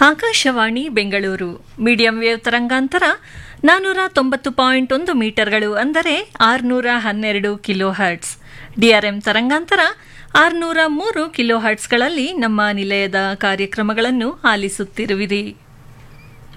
Akashvani Bengaluru medium wave ತರಂಗಾಂತರ 490.1 ಮೀಟರ್ಗಳು ಅಂದರೆ 612 kilo hertz. DRM ತರಂಗಾಂತರ 603 ಕಿಲೋ ಹರ್ಟ್ಸ್ಗಳಲ್ಲಿ ನಮ್ಮ ನಿಲಯದ ಕಾರ್ಯಕ್ರಮಗಳನ್ನು ಆಲಿಸುತ್ತಿರುವಿರಿ.